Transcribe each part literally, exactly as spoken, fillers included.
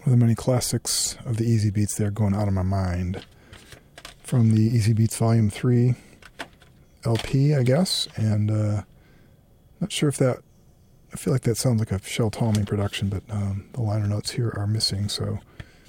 of the many classics of the Easy Beats there, Going Out of My Mind, from the Easy Beats Volume three L P, I guess, and uh, not sure if that, I feel like that sounds like a Shel Talmy production, but um, the liner notes here are missing, so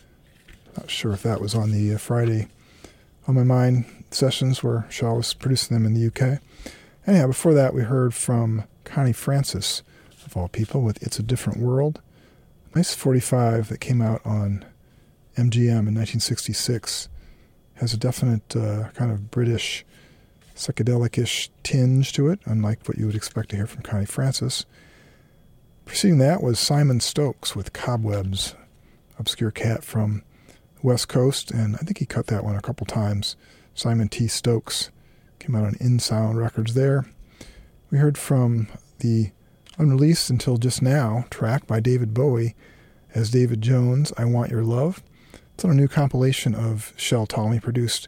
not sure if that was on the uh, Friday On My Mind sessions where Shel was producing them in the U K. Anyhow, before that we heard from Connie Francis, of all people, with It's a Different World. Nice forty-five that came out on M G M in nineteen sixty-six. Has a definite uh, kind of British psychedelic-ish tinge to it, unlike what you would expect to hear from Connie Francis. Preceding that was Simon Stokes with Cobwebs, obscure cat from the West Coast, and I think he cut that one a couple times. Simon T. Stokes came out on In Sound Records there. We heard from the unreleased until just now track by David Bowie as David Jones, I Want Your Love. It's on a new compilation of Shel Talmy produced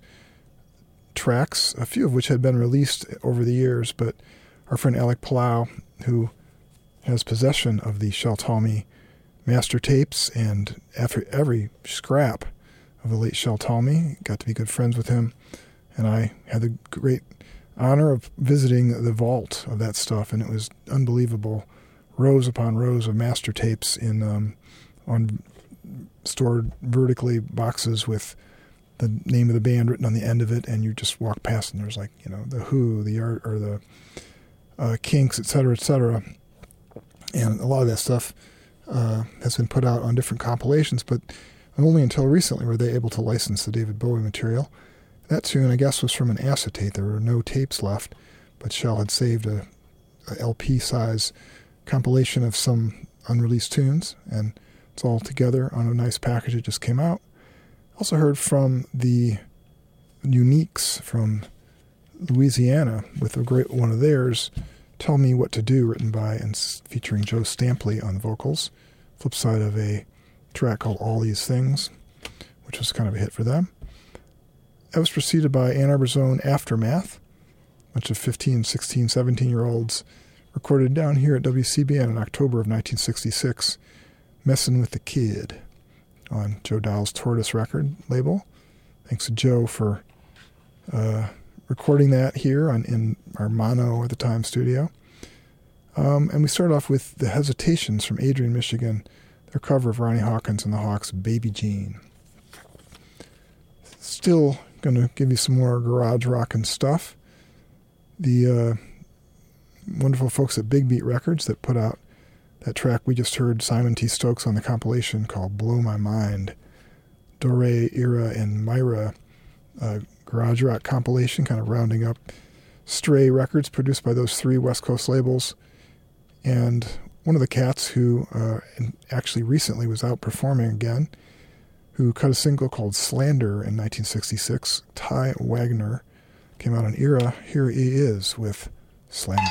tracks, a few of which had been released over the years, but our friend Alec Palau, who has possession of the Shel Talmy master tapes and after every scrap of the late Shel Talmy, got to be good friends with him, and I had the great honor of visiting the vault of that stuff, and it was unbelievable. Rows upon rows of master tapes in um, on stored vertically boxes with the name of the band written on the end of it, and you just walk past and there's like, you know, the Who, the Art, or the uh, Kinks, et cetera, et cetera. And a lot of that stuff uh, has been put out on different compilations, but only until recently were they able to license the David Bowie material. That tune, I guess, was from an acetate. There were no tapes left, but Shel had saved a, a L P-size compilation of some unreleased tunes, and it's all together on a nice package. It just came out. Also heard from the Uniques from Louisiana with a great one of theirs, Tell Me What to Do, written by and featuring Joe Stampley on vocals. Flip side of a track called All These Things, which was kind of a hit for them. That was preceded by Ann Arbor's own Aftermath, a bunch of fifteen, sixteen, seventeen-year-olds recorded down here at W C B N in October of nineteen sixty-six, Messin' with the Kid, on Joe Dowell's Tortoise record label. Thanks to Joe for uh, recording that here on, in our mono at the time studio. Um, and we start off with The Hesitations from Adrian, Michigan, their cover of Ronnie Hawkins and the Hawks' Baby Jean. Still going to give you some more garage rockin' stuff. The uh, wonderful folks at Big Beat Records that put out that track we just heard, Simon T. Stokes, on the compilation called Blow My Mind. Dore, Era, and Myra uh, garage rock compilation, kind of rounding up stray records produced by those three West Coast labels. And one of the cats who uh, actually recently was out performing again, who cut a single called Slander in nineteen sixty-six, Ty Wagner, came out on Era. Here he is with Slander.